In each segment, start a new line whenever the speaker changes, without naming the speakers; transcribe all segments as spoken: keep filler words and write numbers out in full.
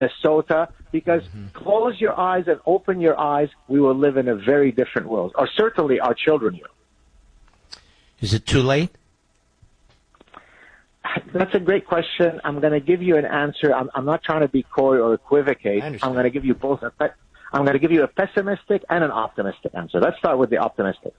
Minnesota, because mm-hmm. close your eyes and open your eyes, we will live in a very different world, or certainly our children will.
Is it too late?
That's a great question. I'm going to give you an answer. I'm, I'm not trying to be coy or equivocate. I'm going to give you both. A pe- I'm going to give you a pessimistic and an optimistic answer. Let's start with the optimistic.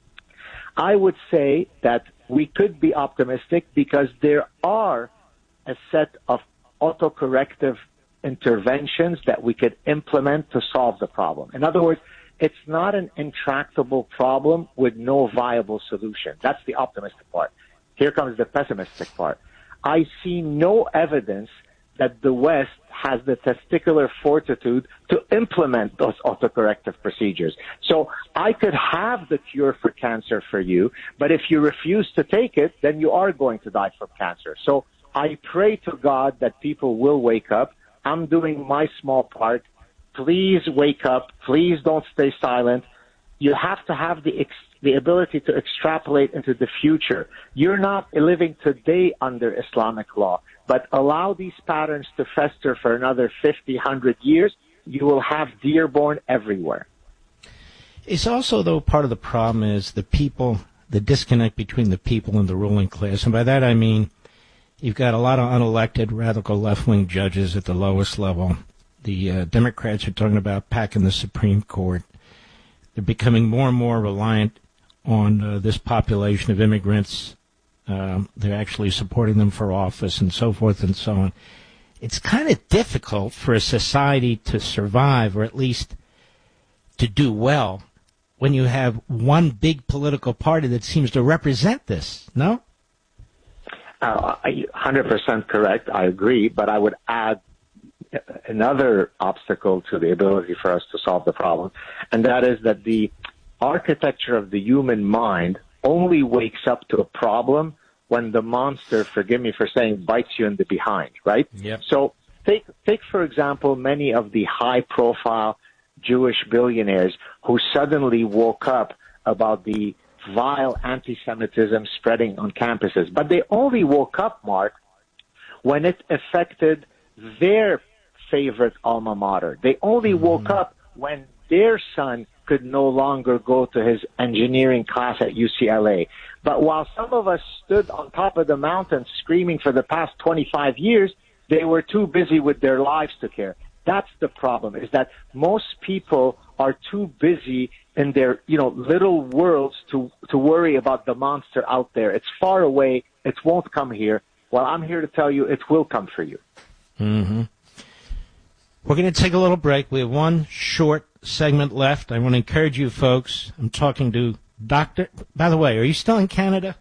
I would say that we could be optimistic because there are a set of autocorrective interventions that we could implement to solve the problem. In other words, it's not an intractable problem with no viable solution. That's the optimistic part. Here comes the pessimistic part. I see no evidence that the West has the testicular fortitude to implement those autocorrective procedures. So I could have the cure for cancer for you, but if you refuse to take it, then you are going to die from cancer. So I pray to God that people will wake up. I'm doing my small part. Please wake up. Please don't stay silent. You have to have the ex- the ability to extrapolate into the future. You're not living today under Islamic law, but allow these patterns to fester for another fifty, one hundred years. You will have deer born everywhere.
It's also, though, part of the problem is the people, the disconnect between the people and the ruling class. And by that I mean you've got a lot of unelected radical left-wing judges at the lowest level. The uh, Democrats are talking about packing the Supreme Court. They're becoming more and more reliant on uh, this population of immigrants. Um, they're actually supporting them for office and so forth and so on. It's kind of difficult for a society to survive, or at least to do well, when you have one big political party that seems to represent this, no?
Uh, one hundred percent correct. I agree, but I would add another obstacle to the ability for us to solve the problem, and that is that the architecture of the human mind only wakes up to a problem when the monster, forgive me for saying, bites you in the behind, right?
Yep.
So take, take for example, many of the high-profile Jewish billionaires who suddenly woke up about the vile anti-Semitism spreading on campuses. But they only woke up, Mark, when it affected their favorite alma mater. They only woke mm. up when their son could no longer go to his engineering class at U C L A. But while some of us stood on top of the mountain screaming for the past twenty-five years, they were too busy with their lives to care. That's the problem, is that most people are too busy in their, you know, little worlds to, to worry about the monster out there. It's far away. It won't come here. Well, I'm here to tell you it will come for you.
Mm-hmm. We're going to take a little break. We have one short segment left. I want to encourage you folks. I'm talking to Doctor By the way, are you still in Canada?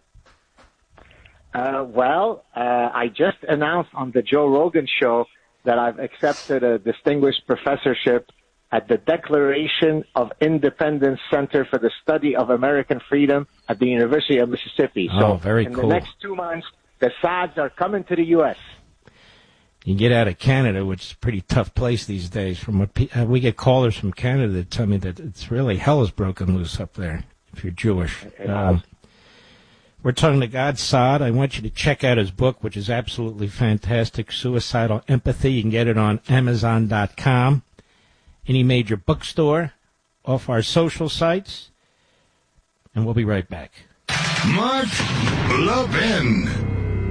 Uh, well, uh, I just announced on the Joe Rogan show that I've accepted a distinguished professorship at the Declaration of Independence Center for the Study of American Freedom at the University of Mississippi.
Oh,
so
very
in
cool.
the next two months, the Sads are coming to the U S
You get out of Canada, which is a pretty tough place these days. From what pe- uh, we get callers from Canada that tell me that it's really hell is broken loose up there if you're Jewish. Um, we're talking to Gad Saad. I want you to check out his book, which is absolutely fantastic, Suicidal Empathy. You can get it on Amazon dot com, any major bookstore, off our social sites, and we'll be right back.
Mark Levin.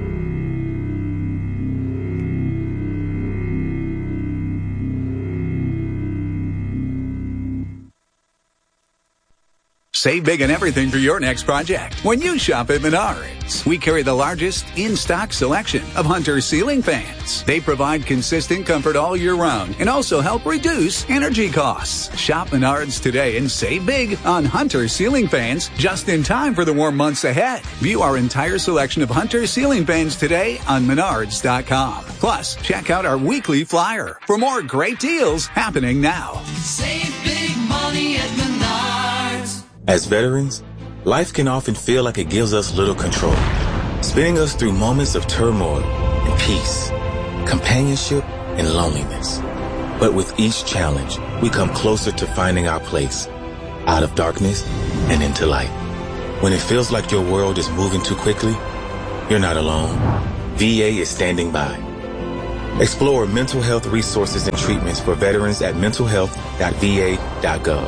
Save big on everything for your next project when you shop at Menards. We carry the largest in-stock selection of Hunter ceiling fans. They provide consistent comfort all year round and also help reduce energy costs. Shop Menards today and save big on Hunter ceiling fans just in time for the warm months ahead. View our entire selection of Hunter ceiling fans today on Menards dot com. Plus, check out our weekly flyer for more great deals happening now.
Save big money at Menards.
As veterans, life can often feel like it gives us little control, spinning us through moments of turmoil and peace, companionship and loneliness. But with each challenge, we come closer to finding our place, out of darkness and into light. When it feels like your world is moving too quickly, you're not alone. V A is standing by. Explore mental health resources and treatments for veterans at mental health dot v a dot gov.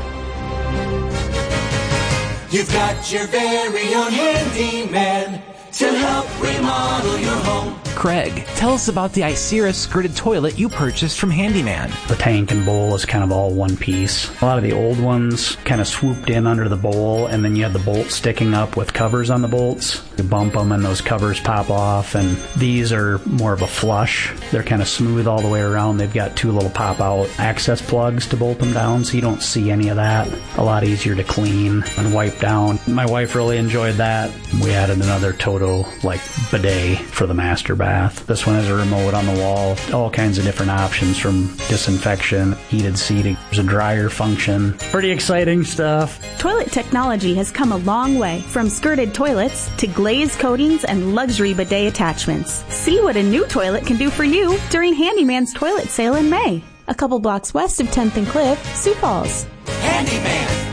You've got your very own handyman to help remodel your home.
Craig, tell us about the Icera skirted toilet you purchased from Handyman.
The tank and bowl is kind of all one piece. A lot of the old ones kind of swooped in under the bowl, and then you had the bolts sticking up with covers on the bolts. You bump them and those covers pop off, and these are more of a flush. They're kind of smooth all the way around. They've got two little pop-out access plugs to bolt them down, so you don't see any of that. A lot easier to clean and wipe down. My wife really enjoyed that. We added another Toto, like, bidet for the master bath. This one has a remote on the wall, all kinds of different options from disinfection, heated seating. There's a dryer function. Pretty exciting stuff.
Toilet technology has come a long way, from skirted toilets to glazed coatings and luxury bidet attachments. See what a new toilet can do for you during Handyman's toilet sale in May. A couple blocks west of tenth and Cliff, Sioux Falls.
Handyman.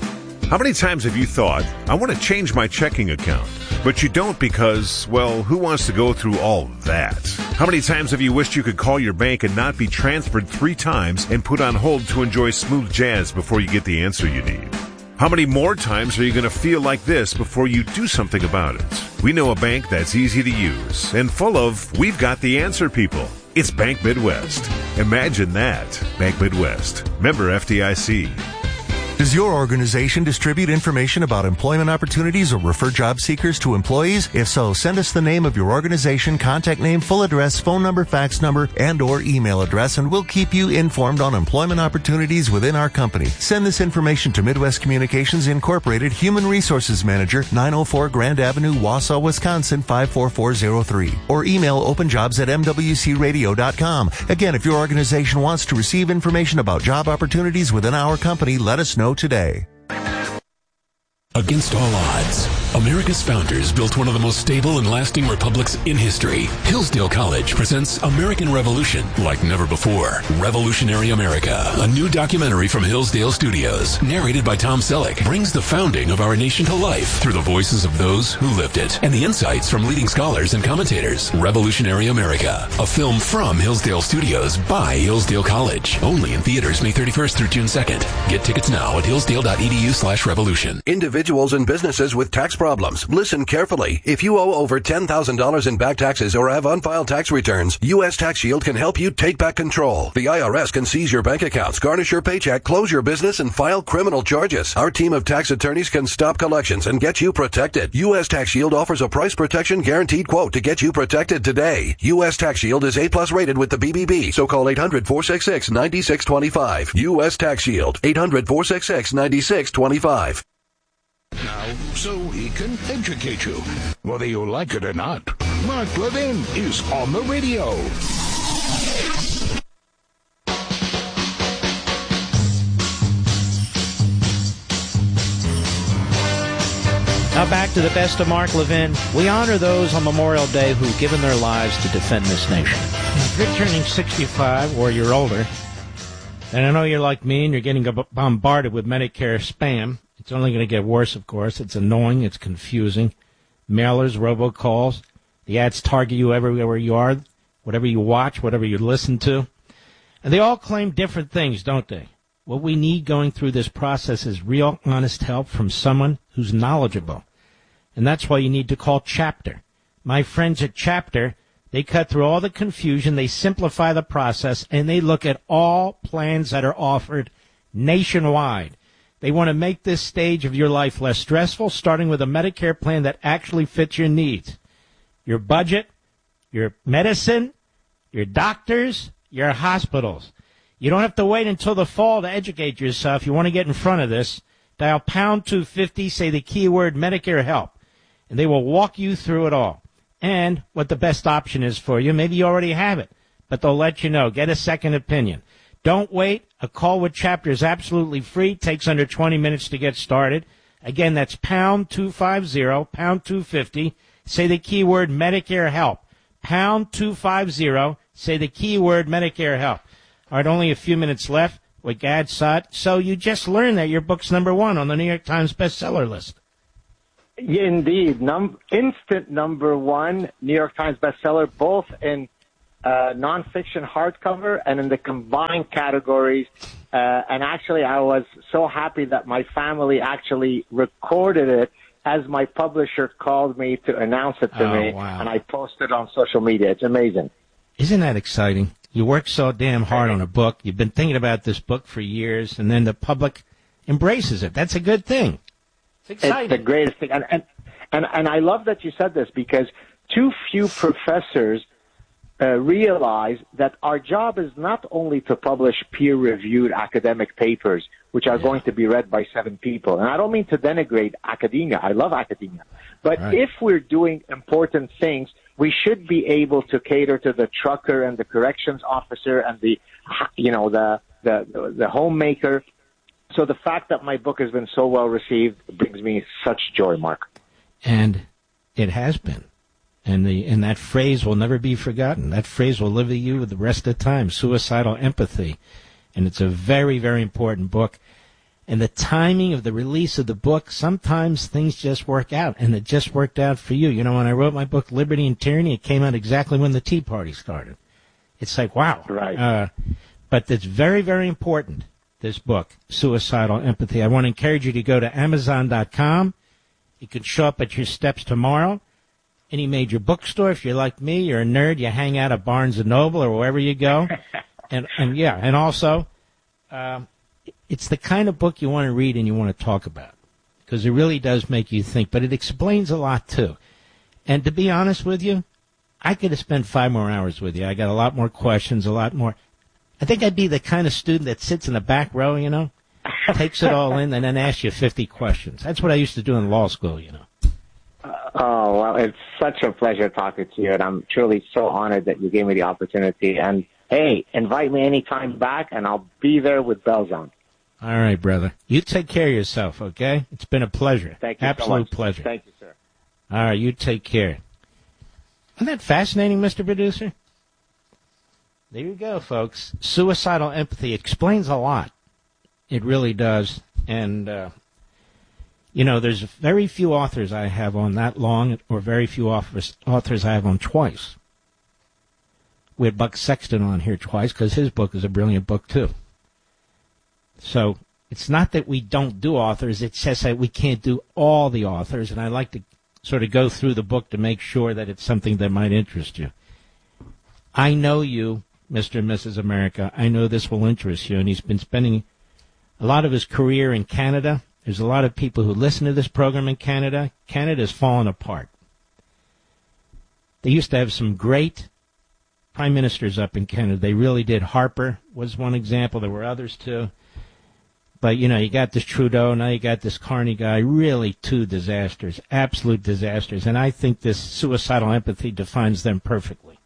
How many times have you thought, I want to change my checking account? But you don't because, well, who wants to go through all that? How many times have you wished you could call your bank and not be transferred three times and put on hold to enjoy smooth jazz before you get the answer you need? How many more times are you going to feel like this before you do something about it? We know a bank that's easy to use and full of, we've got the answer people. It's Bank Midwest. Imagine that. Bank Midwest. Member F D I C.
Does your organization distribute information about employment opportunities or refer job seekers to employees? If so, send us the name of your organization, contact name, full address, phone number, fax number, and or email address, and we'll keep you informed on employment opportunities within our company. Send this information to Midwest Communications Incorporated, Human Resources Manager, nine oh four Grand Avenue, Wausau, Wisconsin, five four four zero three. Or email openjobs at m w c radio dot com. Again, if your organization wants to receive information about job opportunities within our company, let us know today.
Against all odds, America's founders built one of the most stable and lasting republics in history. Hillsdale College presents American Revolution like never before. Revolutionary America, a new documentary from Hillsdale Studios, narrated by Tom Selleck, brings the founding of our nation to life through the voices of those who lived it and the insights from leading scholars and commentators. Revolutionary America, a film from Hillsdale Studios by Hillsdale College. Only in theaters May thirty-first through June second. Get tickets now at hillsdale.edu slash revolution.
Individuals and businesses with tax problems, listen carefully. If you owe over ten thousand dollars in back taxes or have unfiled tax returns, U S Tax Shield can help you take back control. The I R S can seize your bank accounts, garnish your paycheck, close your business, and file criminal charges. Our team of tax attorneys can stop collections and get you protected. U S Tax Shield offers a price protection guaranteed quote to get you protected today. U S Tax Shield is A plus rated with the B B B, so call eight hundred, four six six, nine six two five. U S Tax Shield, eight hundred, four six six, nine six two five.
Now, so he can educate you, whether you like it or not. Mark Levin is on the radio.
Now back to the best of Mark Levin. We honor those on Memorial Day who've given their lives to defend this nation. If you're turning sixty-five or you're older, and I know you're like me and you're getting bombarded with Medicare spam, it's only going to get worse, of course. It's annoying. It's confusing. Mailers, robocalls. The ads target you everywhere you are, whatever you watch, whatever you listen to. And they all claim different things, don't they? What we need going through this process is real, honest help from someone who's knowledgeable. And that's why you need to call Chapter. My friends at Chapter, they cut through all the confusion, they simplify the process, and they look at all plans that are offered nationwide. They want to make this stage of your life less stressful, starting with a Medicare plan that actually fits your needs. Your budget, your medicine, your doctors, your hospitals. You don't have to wait until the fall to educate yourself. You want to get in front of this. Dial pound two fifty, say the keyword Medicare help, and they will walk you through it all. And what the best option is for you. Maybe you already have it, but they'll let you know. Get a second opinion. Don't wait. A call with Chapter is absolutely free. Takes under twenty minutes to get started. Again, that's pound two fifty, pound two fifty. Say the keyword Medicare help. Pound two fifty. Say the keyword Medicare help. All right, only a few minutes left with Gad Saad. So you just learned that your book's number one on the New York Times bestseller list.
Yeah, indeed. Num- instant number one, New York Times bestseller, both in uh, nonfiction hardcover, and in the combined categories. Uh, and actually, I was so happy that my family actually recorded it as my publisher called me to announce it to
oh,
me,
wow.
and I posted on social media. It's amazing.
Isn't that exciting? You work so damn hard on a book. You've been thinking about this book for years, and then the public embraces it. That's a good thing. It's exciting.
It's the greatest thing. And, and, and, and I love that you said this, because too few professors uh, realize that our job is not only to publish peer-reviewed academic papers, which are yeah. going to be read by seven people. And I don't mean to denigrate academia. I love academia. But right. if we're doing important things, we should be able to cater to the trucker and the corrections officer and the, you know, the, the, the homemaker. So the fact that my book has been so well received brings me such joy, Mark.
And it has been. And the and that phrase will never be forgotten. That phrase will live with you the rest of the time, suicidal empathy. And it's a very, very important book. And the timing of the release of the book, sometimes things just work out, and it just worked out for you. You know, when I wrote my book, Liberty and Tyranny, it came out exactly when the Tea Party started. It's like, wow.
Right.
Uh, but it's very, very important, this book, Suicidal Empathy. I want to encourage you to go to Amazon dot com. You can show up at your steps tomorrow. Any major bookstore. If you're like me, you're a nerd, you hang out at Barnes and Noble or wherever you go. and, and yeah, and also, um, it's the kind of book you want to read and you want to talk about, because it really does make you think, but it explains a lot too. And to be honest with you, I could have spent five more hours with you. I got a lot more questions, a lot more. I think I'd be the kind of student that sits in the back row, you know, takes it all in and then asks you fifty questions. That's what I used to do in law school, you know.
Oh, well, it's such a pleasure talking to you, and I'm truly so honored that you gave me the opportunity. And, hey, invite me anytime back, and I'll be there with bells on.
All right, brother. You take care of yourself, okay? It's been a pleasure.
Thank you
Absolute
so much.
pleasure.
Thank you, sir.
All right, you take care. Isn't that fascinating, Mister Producer? There you go, folks. Suicidal empathy explains a lot. It really does. And, uh, you know, there's very few authors I have on that long, or very few authors, authors I have on twice. We had Buck Sexton on here twice because his book is a brilliant book, too. So it's not that we don't do authors. It's just that we can't do all the authors, and I like to sort of go through the book to make sure that it's something that might interest you. I know you, Mister and Missus America. I know this will interest you, and he's been spending a lot of his career in Canada. There's a lot of people who listen to this program in Canada. Canada's fallen apart. They used to have some great prime ministers up in Canada. They really did. Harper was one example. There were others, too. But, you know, you got this Trudeau, now you got this Carney guy. Really two disasters, absolute disasters. And I think this suicidal empathy defines them perfectly.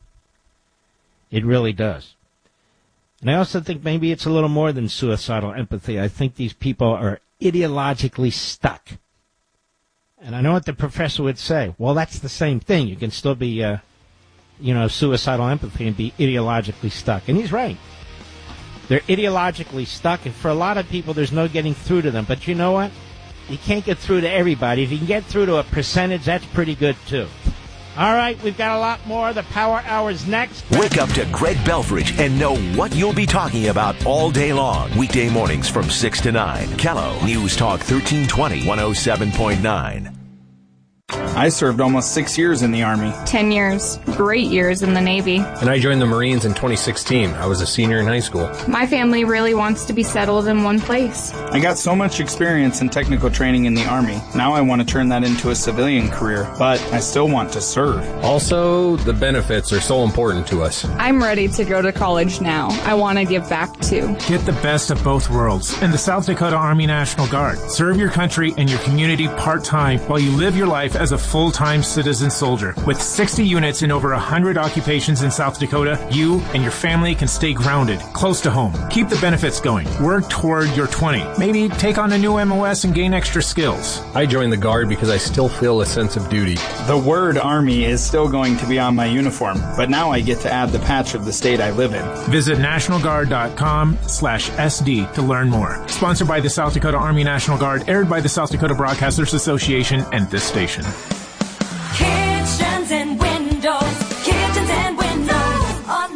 It really does. And I also think maybe it's a little more than suicidal empathy. I think these people are ideologically stuck. And I know what the professor would say. Well, that's the same thing. You can still be, uh, you know, suicidal empathy and be ideologically stuck. And he's right. They're ideologically stuck, and for a lot of people, there's no getting through to them. But you know what? You can't get through to everybody. If you can get through to a percentage, that's pretty good, too. All right, we've got a lot more. The Power Hour's next.
Wake up to Greg Belfridge and know what you'll be talking about all day long. Weekday mornings from six to nine. Kello News Talk thirteen twenty, one oh seven point nine.
I served almost six years in the Army.
Ten years. Great years in the Navy.
And I joined the Marines in twenty sixteen. I was a senior in high school.
My family really wants to be settled in one place.
I got so much experience and technical training in the Army. Now I want to turn that into a civilian career, but I still want to serve.
Also, the benefits are so important to us.
I'm ready to go to college now. I want to give back too.
Get the best of both worlds in the South Dakota Army National Guard. Serve your country and your community part-time while you live your life as a full-time citizen soldier. With sixty units in over one hundred occupations in South Dakota, you and your family can stay grounded, close to home. Keep the benefits going. Work toward your twenty. Maybe take on a new M O S and gain extra skills.
I joined the Guard because I still feel a sense of duty.
The word Army is still going to be on my uniform, but now I get to add the patch of the state I live in.
Visit national guard dot com slash S D to learn more. Sponsored by the South Dakota Army National Guard, aired by the South Dakota Broadcasters Association and this station.
Kitchens and windows, kitchens and windows, on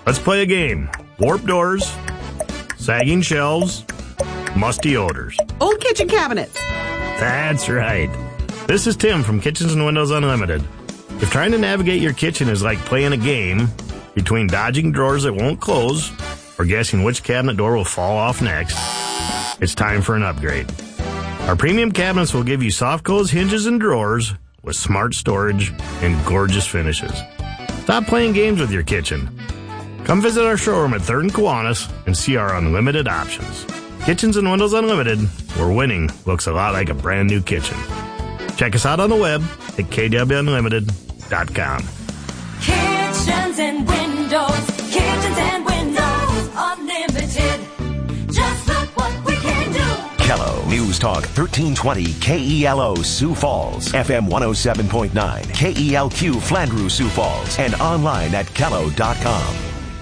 Let's play a game. Warped doors, sagging shelves, musty odors.
Old kitchen cabinets.
That's right. This is Tim from Kitchens and Windows Unlimited. If trying to navigate your kitchen is like playing a game between dodging drawers that won't close or guessing which cabinet door will fall off next, it's time for an upgrade. Our premium cabinets will give you soft close hinges and drawers with smart storage and gorgeous finishes. Stop playing games with your kitchen. Come visit our showroom at third and Kiwanis and see our unlimited options. Kitchens and Windows Unlimited, where winning looks a lot like a brand new kitchen. Check us out on the web at k w unlimited dot com.
Kitchens and Windows, Kitchens and Windows Unlimited. Just look what we can do.
Kello News Talk thirteen twenty K E L O Sioux Falls, F M one oh seven point nine, K E L Q Flandreau Sioux Falls, and online at kello dot com.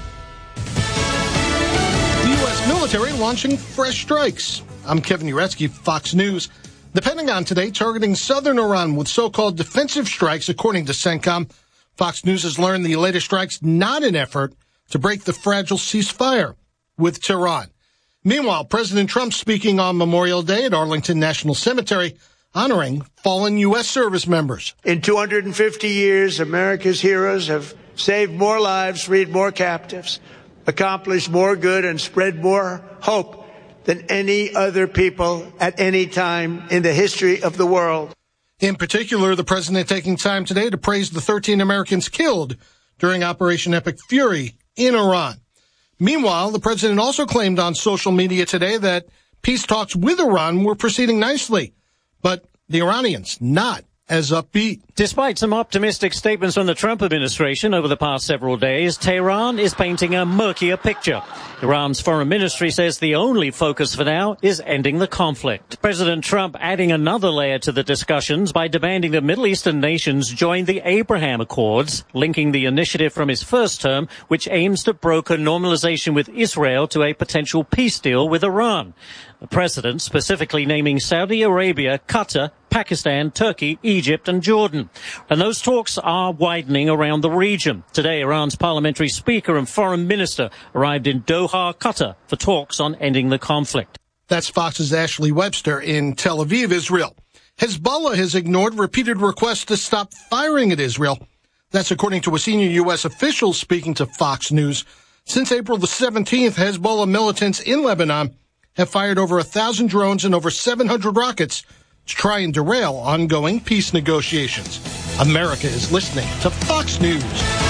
The U S military launching fresh strikes. I'm Kevin Uretsky, Fox News. The Pentagon today targeting southern Iran with so-called defensive strikes, according to CENTCOM. Fox News has learned the latest strikes not an effort to break the fragile ceasefire with Tehran. Meanwhile, President Trump speaking on Memorial Day at Arlington National Cemetery, honoring fallen U S service members.
In two hundred fifty years, America's heroes have saved more lives, freed more captives, accomplished more good, and spread more hope than any other people at any time in the history of the world.
In particular, the president taking time today to praise the thirteen Americans killed during Operation Epic Fury in Iran. Meanwhile, the president also claimed on social media today that peace talks with Iran were proceeding nicely, but the Iranians not as upbeat.
Despite some optimistic statements from the Trump administration over the past several days, Tehran is painting a murkier picture. Iran's foreign ministry says the only focus for now is ending the conflict. President Trump adding another layer to the discussions by demanding that Middle Eastern nations join the Abraham Accords, linking the initiative from his first term, which aims to broker normalization with Israel to a potential peace deal with Iran. The president specifically naming Saudi Arabia, Qatar, Pakistan, Turkey, Egypt, and Jordan. And those talks are widening around the region. Today, Iran's parliamentary speaker and foreign minister arrived in Doha, Qatar, for talks on ending the conflict.
That's Fox's Ashley Webster in Tel Aviv, Israel. Hezbollah has ignored repeated requests to stop firing at Israel. That's according to a senior U S official speaking to Fox News. Since April the seventeenth, Hezbollah militants in Lebanon have fired over a thousand drones and over seven hundred rockets to try and derail ongoing peace negotiations. America is listening to Fox News.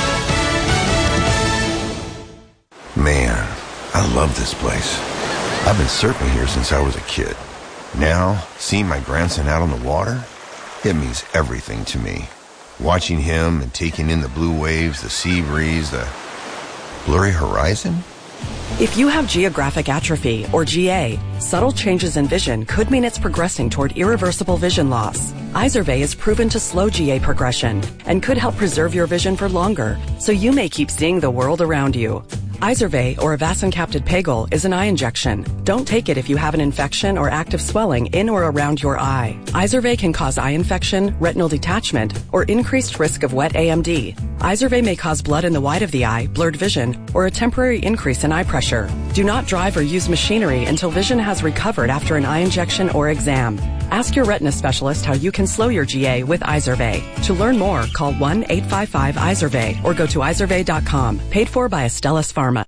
Man, I love this place. I've been surfing here since I was a kid. Now, seeing my grandson out on the water, it means everything to me. Watching him and taking in the blue waves, the sea breeze, the blurry horizon.
If you have geographic atrophy, or G A, subtle changes in vision could mean it's progressing toward irreversible vision loss. Izervay is proven to slow G A progression and could help preserve your vision for longer, so you may keep seeing the world around you. Izervay, or avacincaptad pegol, is an eye injection. Don't take it if you have an infection or active swelling in or around your eye. Izervay can cause eye infection, retinal detachment, or increased risk of wet A M D. Izervay may cause blood in the white of the eye, blurred vision, or a temporary increase in eye pressure. Do not drive or use machinery until vision has recovered after an eye injection or exam. Ask your retina specialist how you can slow your G A with Izervay. To learn more, call one eight five five Izervay or go to izervay dot com. Paid for by Astellas Pharma.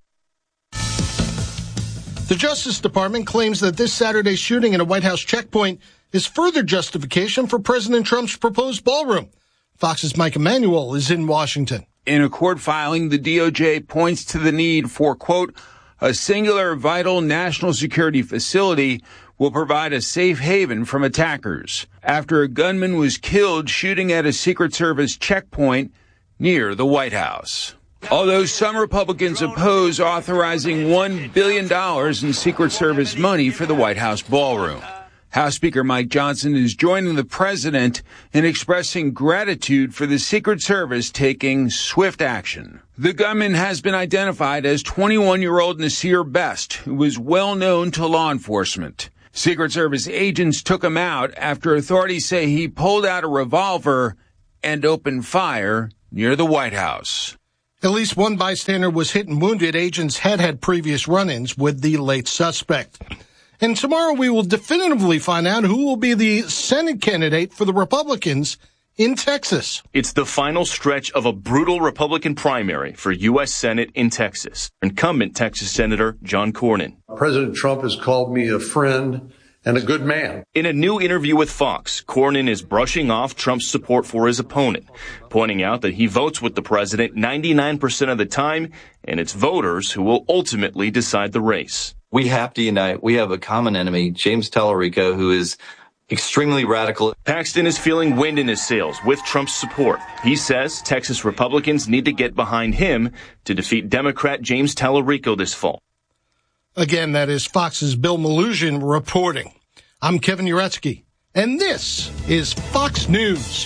The Justice Department claims that this Saturday's shooting at a White House checkpoint is further justification for President Trump's proposed ballroom. Fox's Mike Emanuel is in Washington.
In a court filing, the D O J points to the need for, quote, a singular vital national security facility will provide a safe haven from attackers after a gunman was killed shooting at a Secret Service checkpoint near the White House. Although some Republicans oppose authorizing one billion dollars in Secret Service money for the White House ballroom, House Speaker Mike Johnson is joining the president in expressing gratitude for the Secret Service taking swift action. The gunman has been identified as twenty-one-year-old Nasir Best, who was well known to law enforcement. Secret Service agents took him out after authorities say he pulled out a revolver and opened fire near the White House.
At least one bystander was hit and wounded. Agents had had previous run-ins with the late suspect. And tomorrow we will definitively find out who will be the Senate candidate for the Republicans in Texas.
It's the final stretch of a brutal Republican primary for U S Senate in Texas. Incumbent Texas Senator John Cornyn.
President Trump has called me a friend and a good man.
In a new interview with Fox, Cornyn is brushing off Trump's support for his opponent, pointing out that he votes with the president ninety-nine percent of the time, and it's voters who will ultimately decide the race.
We have to unite. We have a common enemy, James Tallarico, who is extremely radical.
Paxton is feeling wind in his sails with Trump's support. He says Texas Republicans need to get behind him to defeat Democrat James Tallarico this fall.
Again, that is Fox's Bill Malugin reporting. I'm Kevin Uretsky, and this is Fox News.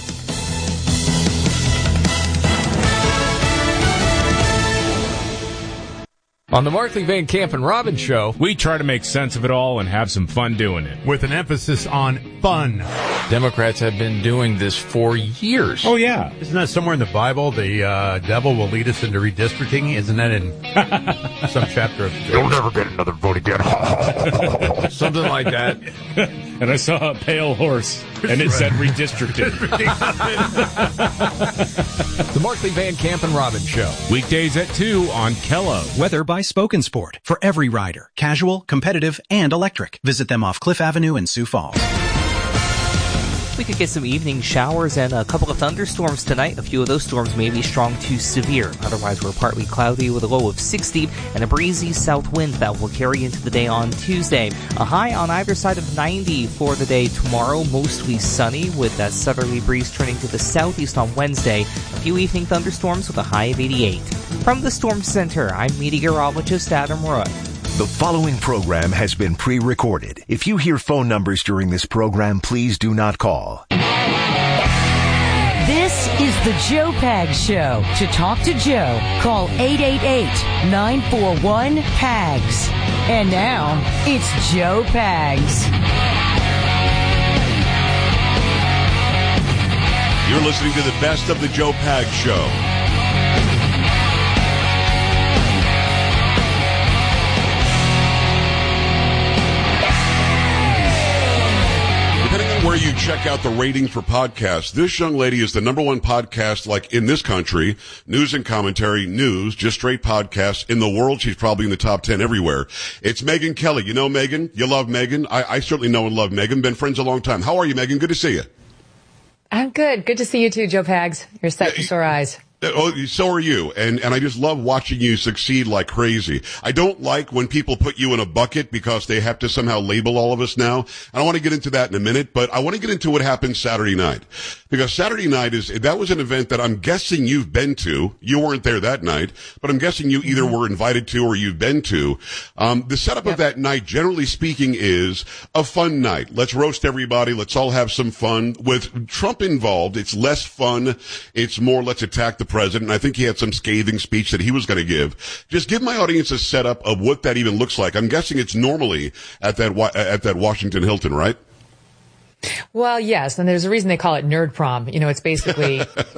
On the Markley, Van Camp, and Robbins Show, we try to make sense of it all and have some fun doing it.
With an emphasis on fun.
Democrats have been doing this for years.
Oh, yeah. Isn't that somewhere in the Bible? The uh, devil will lead us into redistricting? Isn't that in some chapter of...
You'll never get another vote again. Something like that.
And I saw a pale horse, and it said redistricting.
The Markley, Van Camp, and Robbins Show.
Weekdays at two on Kello.
Weather by Spoken Sport. For every rider. Casual, competitive, and electric. Visit them off Cliff Avenue in Sioux Falls.
We could get some evening showers and a couple of thunderstorms tonight. A few of those storms may be strong to severe. Otherwise, we're partly cloudy with a low of sixty and a breezy south wind that will carry into the day on Tuesday. A high on either side of ninety for the day tomorrow. Mostly sunny with that southerly breeze turning to the southeast on Wednesday. A few evening thunderstorms with a high of eighty-eight. From the Storm Center, I'm meteorologist Adam Roy.
The following program has been pre-recorded. If you hear phone numbers during this program, please do not call.
This is the Joe Pags Show. To talk to Joe, call eight eight eight, nine four one, P A G S. And now, it's Joe Pags.
You're listening to the best of the Joe Pags Show. Where you check out the ratings for podcasts. This young lady is the number one podcast, like in this country, news and commentary, news, just straight podcasts. In the world, she's probably in the top ten everywhere. It's Megyn Kelly. You know Megyn? You love Megyn? I, I certainly know and love Megyn. Been friends a long time. How are you, Megyn? Good to see you.
I'm good. Good to see you too, Joe Pags. You're set for sore eyes.
Oh, so are you. And, and I just love watching you succeed like crazy. I don't like when people put you in a bucket because they have to somehow label all of us now. I don't want to get into that in a minute, but I want to get into what happened Saturday night. Because Saturday night is, that was an event that I'm guessing you've been to. You weren't there that night, but I'm guessing you either were invited to or you've been to. Um, the setup yep. of that night, generally speaking, is a fun night. Let's roast everybody. Let's all have some fun. With Trump involved, it's less fun. It's more let's attack the president. I think he had some scathing speech that he was going to give. Just give my audience a setup of what that even looks like. I'm guessing it's normally at that at that Washington Hilton, right?
Well, yes, and there's a reason they call it Nerd Prom. You know, it's basically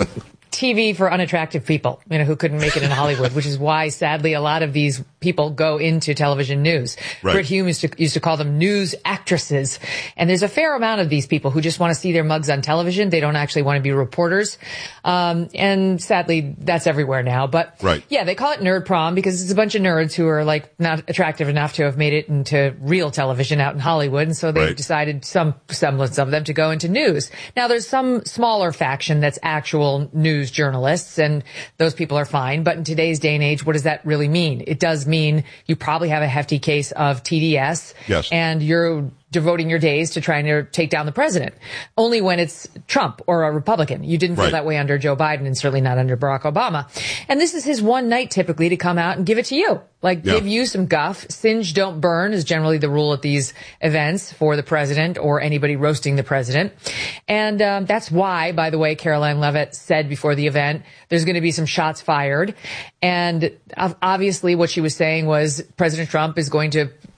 T V for unattractive people, you know, who couldn't make it in Hollywood, which is why, sadly, a lot of these people go into television news. Right. Brit Hume used to, used to call them news actresses. And there's a fair amount of these people who just want to see their mugs on television. They don't actually want to be reporters. Um, and sadly, that's everywhere now. But right. yeah, they call it Nerd Prom because it's a bunch of nerds who are like not attractive enough to have made it into real television out in Hollywood. And so they right. decided, some semblance of them, to go into news. Now, there's some smaller faction that's actual news journalists, and those people are fine. But in today's day and age, what does that really mean? It does mean you probably have a hefty case of T D S, yes. and you're devoting your days to trying to take down the president. Only when it's Trump or a Republican. You didn't feel right. that way under Joe Biden, and certainly not under Barack Obama. And this is his one night typically to come out and give it to you. Like, yeah. give you some guff. Singe, don't burn is generally the rule at these events for the president or anybody roasting the president. And um, that's why, by the way, Caroline Leavitt said before the event, there's going to be some shots fired. And obviously what she was saying was President Trump is going to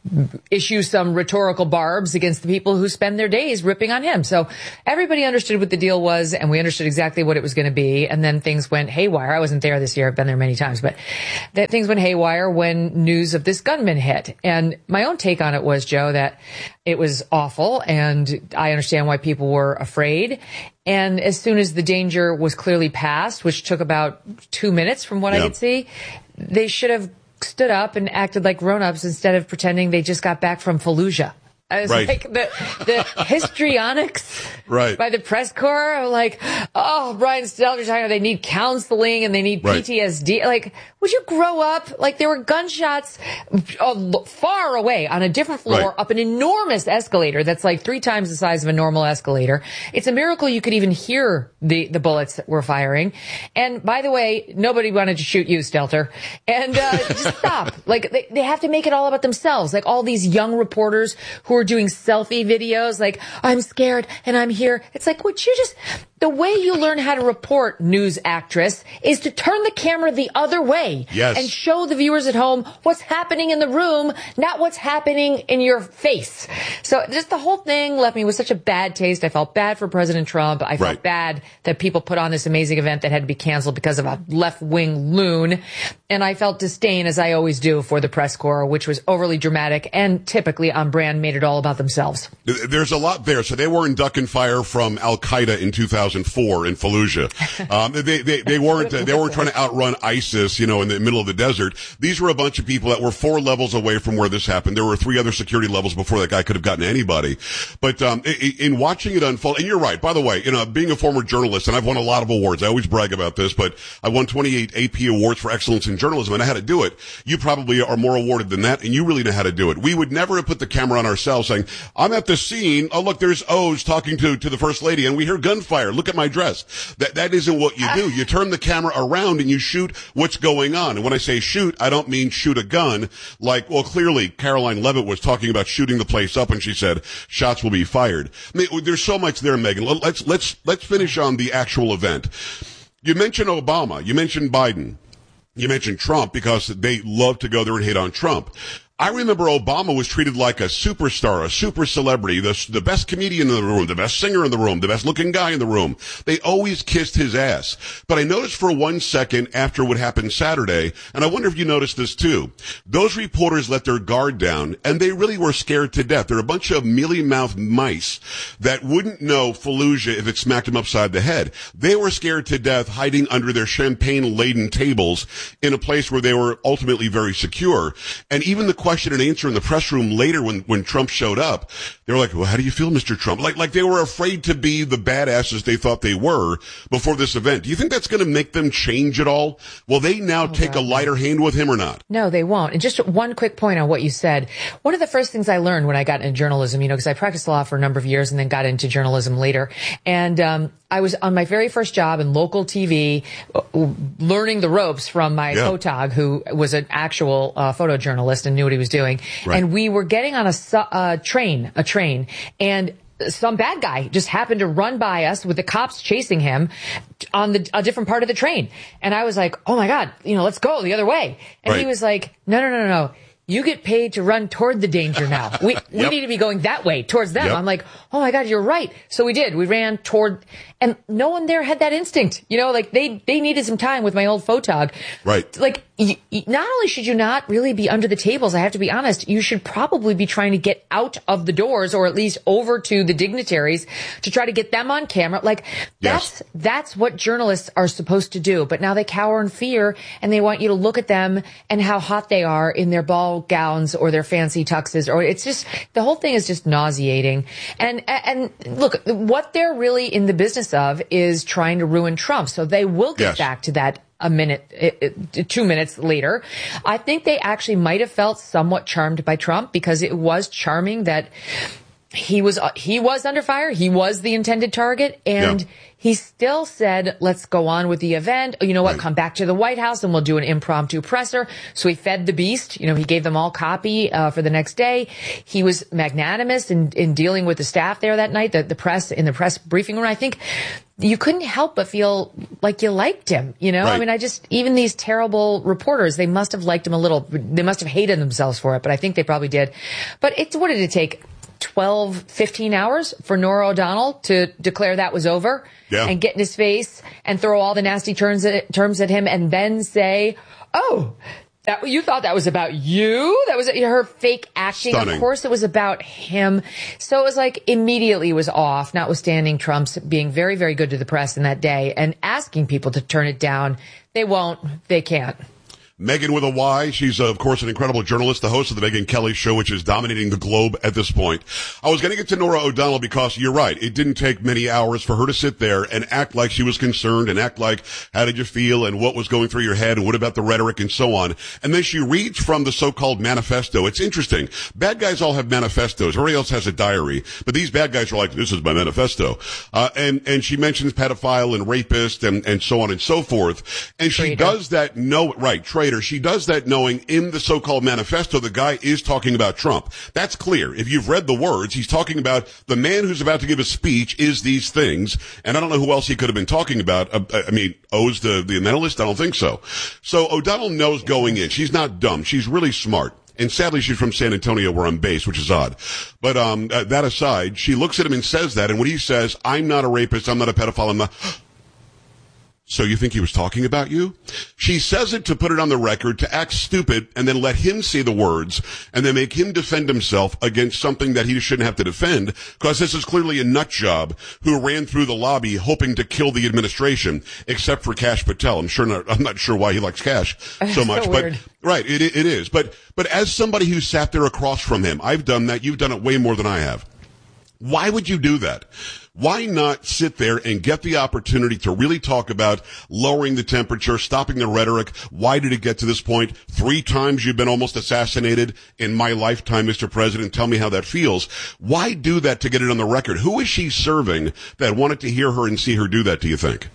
issue some rhetorical barbs against the people who spend their days ripping on him. So everybody understood what the deal was, and we understood exactly what it was going to be. And then things went haywire. I wasn't there this year. I've been there many times, but that things went haywire when news of this gunman hit. And my own take on it was, Joe, that it was awful, and I understand why people were afraid. And as soon as the danger was clearly passed, which took about two minutes from what
yeah.
I could see, they should have stood up and acted like grown-ups instead of pretending they just got back from Fallujah. I was
right.
like, the, the histrionics
right.
by the press corps are like, oh, Brian Stelter talking, they need counseling and they need
right.
P T S D. Like, would you grow up? Like, there were gunshots uh, far away on a different floor
right.
up an enormous escalator that's like three times the size of a normal escalator. It's a miracle you could even hear the, the bullets that were firing. And by the way, nobody wanted to shoot you, Stelter. And uh, just stop. Like, they, they have to make it all about themselves. Like, all these young reporters who are doing selfie videos like, I'm scared and I'm here. It's like, would you just, the way you learn how to report, news actress, is to turn the camera the other way.
Yes.
And show the viewers at home what's happening in the room, not what's happening in your face. So just the whole thing left me with such a bad taste. I felt bad for President Trump. I felt
right.
bad that people put on this amazing event that had to be canceled because of a left-wing loon. And I felt disdain, as I always do, for the press corps, which was overly dramatic and typically on brand, made it all about themselves.
There's a lot there. So they weren't ducking fire from Al-Qaeda in two thousand four in Fallujah. Um, they, they, they weren't, they weren't trying to outrun ISIS, you know, in the middle of the desert. These were a bunch of people that were four levels away from where this happened. There were three other security levels before that guy could have gotten anybody. But, um, in watching it unfold, and you're right, by the way, you know, being a former journalist, and I've won a lot of awards. I always brag about this, but I won twenty-eight A P awards for excellence in journalism, and I had to do it. You probably are more awarded than that, and you really know how to do it. We would never have put the camera on ourselves saying, I'm at the scene. Oh, look, there's O's talking to, to the first lady, and we hear gunfire. Look at my dress. That, that isn't what you do. You turn the camera around and you shoot what's going on. And when I say shoot, I don't mean shoot a gun. Like, well, clearly Caroline Levitt was talking about shooting the place up and she said, shots will be fired. I mean, there's so much there, Megan. Let's, let's, let's finish on the actual event. You mentioned Obama. You mentioned Biden. You mentioned Trump because they love to go there and hate on Trump. I remember Obama was treated like a superstar, a super celebrity, the, the best comedian in the room, the best singer in the room, the best looking guy in the room. They always kissed his ass. But I noticed for one second after what happened Saturday, and I wonder if you noticed this too, those reporters let their guard down, and they really were scared to death. They're a bunch of mealy-mouthed mice that wouldn't know Fallujah if it smacked them upside the head. They were scared to death hiding under their champagne-laden tables in a place where they were ultimately very secure. And even the question and answer in the press room later when, when Trump showed up, they were like, well, how do you feel, Mister Trump? Like, like they were afraid to be the badasses they thought they were before this event. Do you think that's going to make them change at all? Will they now oh, take God. a lighter hand with him or not?
No, they won't. And just one quick point on what you said. One of the first things I learned when I got into journalism, you know, because I practiced law for a number of years and then got into journalism later. And, um, I was on my very first job in local T V, uh, learning the ropes from my
yeah.
photog, who was an actual uh, photojournalist and knew what he was doing. Right. And we were getting on a su- uh, train, a train, and some bad guy just happened to run by us with the cops chasing him on the a different part of the train. And I was like, oh my God, you know, let's go the other way. And right. he was like, no, no, no, no, no. You get paid to run toward the danger now. We yep. we need to be going that way towards them. Yep. I'm like, oh my God, you're right. So we did. We ran toward, and no one there had that instinct. You know, like they they needed some time with my old photog.
Right.
Like, y- y- not only should you not really be under the tables, I have to be honest, you should probably be trying to get out of the doors or at least over to the dignitaries to try to get them on camera. Like, that's, yes. that's what journalists are supposed to do. But now they cower in fear and they want you to look at them and how hot they are in their ball gowns or their fancy tuxes, or it's just, the whole thing is just nauseating. And, and look, what they're really in the business of is trying to ruin Trump. So they will get
yes.
back to that a minute, two minutes later. I think they actually might have felt somewhat charmed by Trump because it was charming that he was uh, he was under fire. He was the intended target, and yeah. he still said, "Let's go on with the event. You know what? Right. Come back to the White House, and we'll do an impromptu presser." So he fed the beast. You know, he gave them all copy uh, for the next day. He was magnanimous in, in dealing with the staff there that night, the, the press in the press briefing room. I think you couldn't help but feel like you liked him. You know, right. I mean, I just even these terrible reporters, they must have liked him a little. They must have hated themselves for it, but I think they probably did. But it's what did it take? twelve, fifteen hours for Norah O'Donnell to declare that was over
yeah.
and get in his face and throw all the nasty terms at, terms at him and then say, oh, that you thought that was about you? That was her fake acting.
Stunning.
Of course it was about him. So it was like immediately was off, notwithstanding Trump's being very, very good to the press in that day and asking people to turn it down. They won't. They can't.
Megyn with a Y. She's, uh, of course, an incredible journalist, the host of the Megyn Kelly Show, which is dominating the globe at this point. I was going to get to Norah O'Donnell because you're right. It didn't take many hours for her to sit there and act like she was concerned and act like, how did you feel and what was going through your head and what about the rhetoric and so on. And then she reads from the so-called manifesto. It's interesting. Bad guys all have manifestos. Everybody else has a diary. But these bad guys are like, this is my manifesto. Uh, and, and she mentions pedophile and rapist and, and so on and so forth. And she
Traitor.
does that, no, right, traitor. She does that knowing in the so-called manifesto the guy is talking about Trump. That's clear. If you've read the words, he's talking about the man who's about to give a speech is these things. And I don't know who else he could have been talking about. Uh, I mean, O's the, the mentalist? I don't think so. So O'Donnell knows going in. She's not dumb. She's really smart. And sadly, she's from San Antonio where I'm based, which is odd. But um uh, that aside, she looks at him and says that. And when he says, I'm not a rapist, I'm not a pedophile, I'm not... So you think he was talking about you? She says it to put it on the record, to act stupid, and then let him say the words, and then make him defend himself against something that he shouldn't have to defend, because this is clearly a nut job who ran through the lobby hoping to kill the administration, except for Kash Patel. I'm sure not, I'm not sure why he likes Kash so much,
so
but
weird.
Right, it, it is. But, but as somebody who sat there across from him, I've done that. You've done it way more than I have. Why would you do that? Why not sit there and get the opportunity to really talk about lowering the temperature, stopping the rhetoric? Why did it get to this point? Three times you've been almost assassinated in my lifetime, Mister President. Tell me how that feels. Why do that to get it on the record? Who is she serving that wanted to hear her and see her do that, do you think?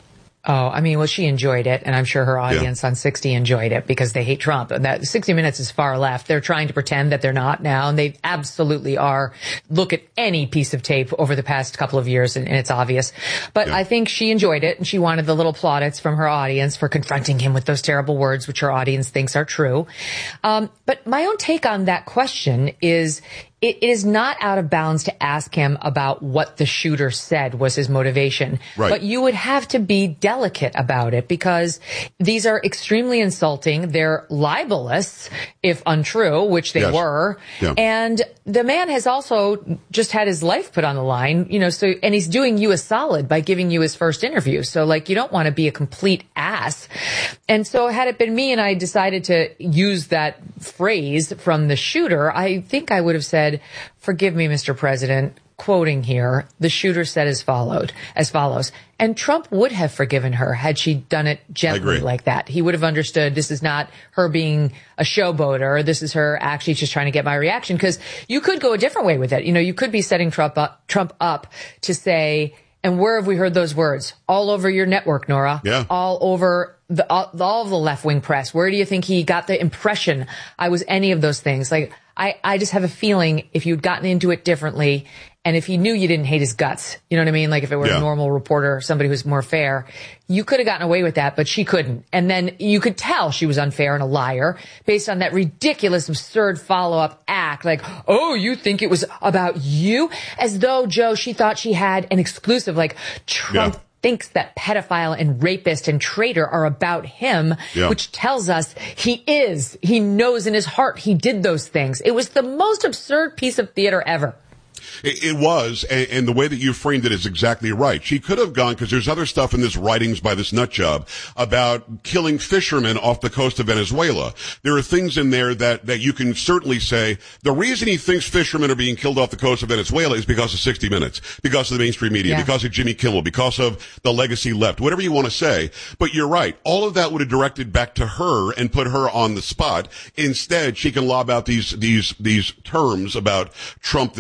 Oh, I mean, well, she enjoyed it, and I'm sure her audience yeah. on sixty enjoyed it because they hate Trump. And that sixty Minutes is far left. They're trying to pretend that they're not now, and they absolutely are. Look at any piece of tape over the past couple of years, and, and it's obvious. But yeah. I think she enjoyed it, and she wanted the little plaudits from her audience for confronting him with those terrible words, which her audience thinks are true. Um, but my own take on that question is, it is not out of bounds to ask him about what the shooter said was his motivation.
Right.
But you would have to be delicate about it because these are extremely insulting. They're libelous, if untrue, which they
yes.
were.
Yeah.
And the man has also just had his life put on the line, you know, so, and he's doing you a solid by giving you his first interview. So like, you don't want to be a complete ass. And so had it been me and I decided to use that phrase from the shooter, I think I would have said, forgive me, Mister President, quoting here, the shooter said as followed, as follows. And Trump would have forgiven her had she done it gently like that. He would have understood this is not her being a showboater. This is her actually just trying to get my reaction. Because you could go a different way with it. You know, you could be setting Trump up, Trump up to say, and where have we heard those words? All over your network, Norah.
Yeah.
All over the, all, all of the left-wing press. Where do you think he got the impression I was any of those things? Like, I, I just have a feeling if you'd gotten into it differently and if he knew you didn't hate his guts, you know what I mean? Like if it were
yeah.
a normal reporter or somebody who's more fair, you could have gotten away with that, but she couldn't. And then you could tell she was unfair and a liar based on that ridiculous, absurd follow-up act. Like, oh, you think it was about you? As though, Joe, she thought she had an exclusive, like Trump. Yeah. thinks that pedophile and rapist and traitor are about him, yeah. which tells us he is. He knows in his heart he did those things. It was the most absurd piece of theater ever.
It, it was, and, and the way that you framed it is exactly right. She could have gone, because there's other stuff in this writings by this nut job about killing fishermen off the coast of Venezuela. There are things in there that, that you can certainly say, the reason he thinks fishermen are being killed off the coast of Venezuela is because of sixty minutes, because of the mainstream media, yeah. because of Jimmy Kimmel, because of the legacy left, whatever you want to say. But you're right. All of that would have directed back to her and put her on the spot. Instead, she can lob out these, these, these terms about Trump, this guy allegedly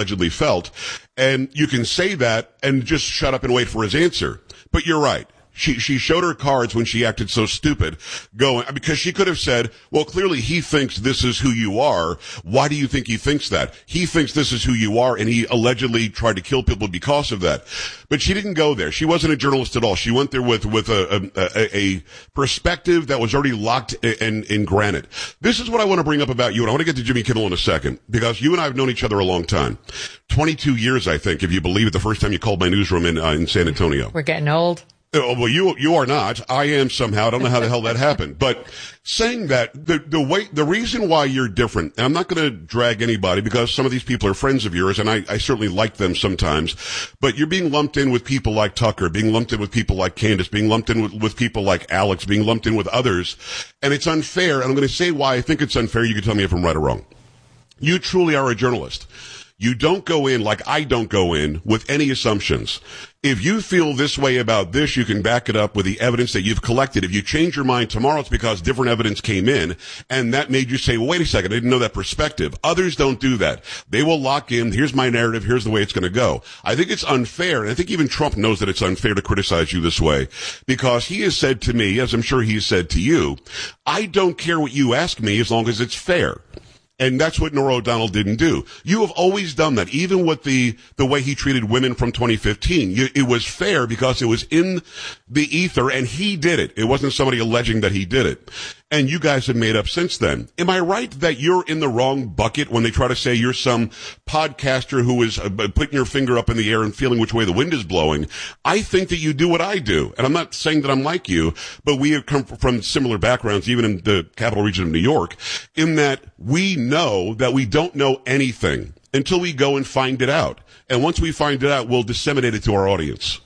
allegedly felt. And you can say that and just shut up and wait for his answer. But you're right. She, she showed her cards when she acted so stupid, going, because she could have said, well, clearly he thinks this is who you are. Why do you think he thinks that? He thinks this is who you are, and he allegedly tried to kill people because of that. But she didn't go there. She wasn't a journalist at all. She went there with, with a, a, a perspective that was already locked and, and granted. This is what I want to bring up about you, and I want to get to Jimmy Kimmel in a second, because you and I have known each other a long time. twenty-two years, I think, if you believe it, the first time you called my newsroom in, uh, in San Antonio.
We're getting old.
Oh, well, you you are not. I am somehow. I don't know how the hell that happened. But saying that, the the way, the reason why you're different, and I'm not going to drag anybody because some of these people are friends of yours, and I, I certainly like them sometimes. But you're being lumped in with people like Tucker, being lumped in with people like Candace, being lumped in with, with people like Alex, being lumped in with others, and it's unfair. And I'm going to say why I think it's unfair. You can tell me if I'm right or wrong. You truly are a journalist. You don't go in like I don't go in with any assumptions. If you feel this way about this, you can back it up with the evidence that you've collected. If you change your mind tomorrow, it's because different evidence came in, and that made you say, well, wait a second, I didn't know that perspective. Others don't do that. They will lock in, here's my narrative, here's the way it's going to go. I think it's unfair, and I think even Trump knows that it's unfair to criticize you this way, because he has said to me, as I'm sure he has said to you, I don't care what you ask me as long as it's fair. And that's what Norah O'Donnell didn't do. You have always done that, even with the, the way he treated women from twenty fifteen. You, it was fair because it was in the ether, and he did it. It wasn't somebody alleging that he did it. And you guys have made up since then. Am I right that you're in the wrong bucket when they try to say you're some podcaster who is uh, putting your finger up in the air and feeling which way the wind is blowing? I think that you do what I do. And I'm not saying that I'm like you, but we have come from similar backgrounds, even in the capital region of New York, in that we know that we don't know anything until we go and find it out. And once we find it out, we'll disseminate it to our audience.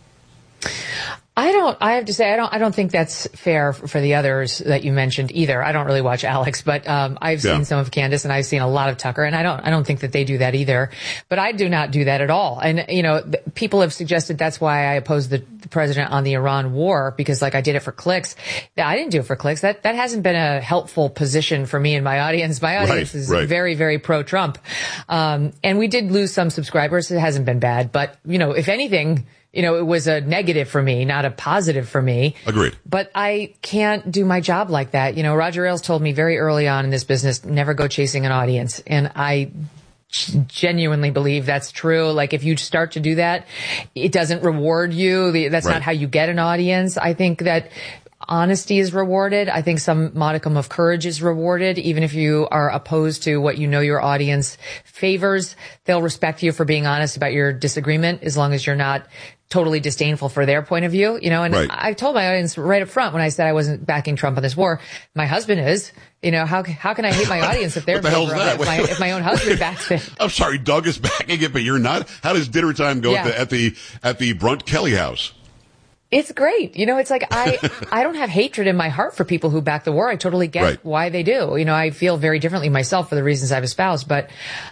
I don't, I have to say, I don't, I don't think that's fair for the others that you mentioned either. I don't really watch Alex, but, um, I've seen yeah. some of Candace, and I've seen a lot of Tucker, and I don't, I don't think that they do that either. But I do not do that at all. And, you know, th- people have suggested that's why I opposed the, the president on the Iran war, because like I did it for clicks. I didn't do it for clicks. That, that hasn't been a helpful position for me and my audience. My audience right, is right. very, very pro-Trump. Um, and we did lose some subscribers. It hasn't been bad, but, you know, if anything, you know, it was a negative for me, not a positive for me.
Agreed.
But I can't do my job like that. You know, Roger Ailes told me very early on in this business, never go chasing an audience. And I genuinely believe that's true. Like, if you start to do that, it doesn't reward you. That's right. not how you get an audience. I think that honesty is rewarded. I think some modicum of courage is rewarded. Even if you are opposed to what you know your audience favors, they'll respect you for being honest about your disagreement, as long as you're not totally disdainful for their point of view, you know, and right. I told my audience right up front when I said I wasn't backing Trump on this war. My husband is, you know, how how can I hate my audience if they're
what the hell's that?
If my, if my own husband backs it?
I'm sorry, Doug is backing it, but you're not. How does dinner time go yeah. at the at the at the Brunt Kelly house?
It's great. You know, it's like I I don't have hatred in my heart for people who back the war. I totally get right. why they do. You know, I feel very differently myself for the reasons I've espoused, but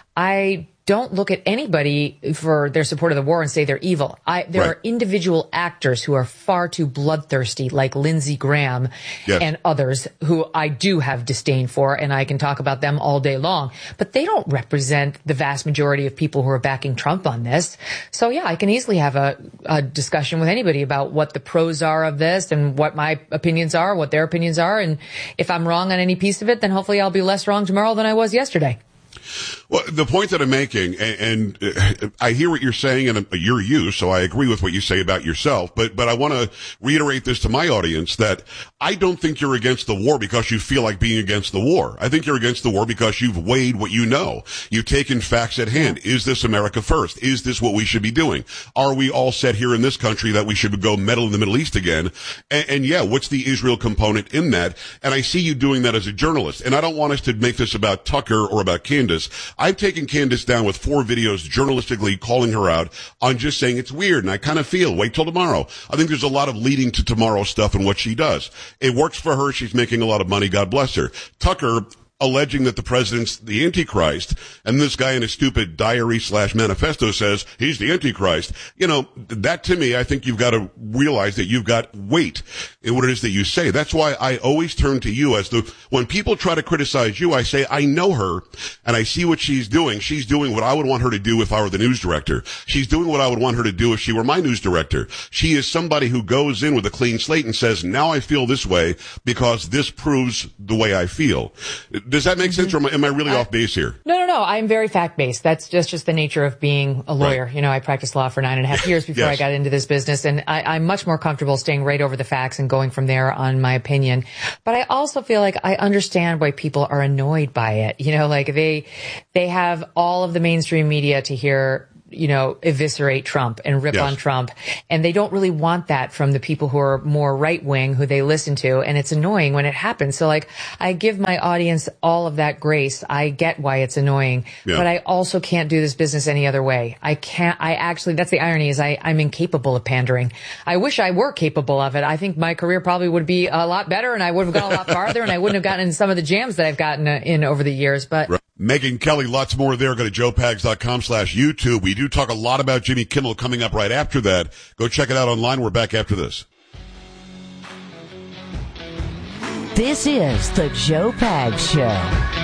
I don't look at anybody for their support of the war and say they're evil. I, there right. are individual actors who are far too bloodthirsty, like Lindsey Graham yes. and others, who I do have disdain for, and I can talk about them all day long. But they don't represent the vast majority of people who are backing Trump on this. So, yeah, I can easily have a, a discussion with anybody about what the pros are of this and what my opinions are, what their opinions are. And if I'm wrong on any piece of it, then hopefully I'll be less wrong tomorrow than I was yesterday.
Well, the point that I'm making, and, and uh, I hear what you're saying, and uh, you're you, so I agree with what you say about yourself, but, but I want to reiterate this to my audience, that I don't think you're against the war because you feel like being against the war. I think you're against the war because you've weighed what you know. You've taken facts at hand. Is this America first? Is this what we should be doing? Are we all set here in this country that we should go meddle in the Middle East again? And, and yeah, what's the Israel component in that? And I see you doing that as a journalist, and I don't want us to make this about Tucker or about Candace. I've taken Candace down with four videos journalistically calling her out on just saying it's weird, and I kind of feel, wait till tomorrow. I think there's a lot of leading to tomorrow stuff in what she does. It works for her. She's making a lot of money. God bless her. Tucker, alleging that the president's the Antichrist, and this guy in his stupid diary slash manifesto says he's the Antichrist. You know, that to me, I think you've got to realize that you've got weight in what it is that you say. That's why I always turn to you as the, when people try to criticize you, I say, I know her, and I see what she's doing. She's doing what I would want her to do if I were the news director. She's doing what I would want her to do if she were my news director. She is somebody who goes in with a clean slate and says, now I feel this way because this proves the way I feel. Does that make sense, or am I, am I really I, off base here?
No, no, no. I'm very fact-based. That's just, just the nature of being a lawyer. Right. You know, I practiced law for nine and a half years before yes. I got into this business, and I, I'm much more comfortable staying right over the facts and going from there on my opinion. But I also feel like I understand why people are annoyed by it. You know, like they, they have all of the mainstream media to hear, you know, eviscerate Trump and rip yes. on Trump. And they don't really want that from the people who are more right wing, who they listen to. And it's annoying when it happens. So like, I give my audience all of that grace. I get why it's annoying, yeah. but I also can't do this business any other way. I can't, I actually, that's the irony is I, I'm incapable of pandering. I wish I were capable of it. I think my career probably would be a lot better and I would have gone a lot farther and I wouldn't have gotten in some of the jams that I've gotten in over the years, but.
Right. Megyn Kelly, lots more there. Go to joe pags dot com slash YouTube. We do talk a lot about Jimmy Kimmel coming up right after that. Go check it out online. We're back after this.
This is the Joe Pags Show.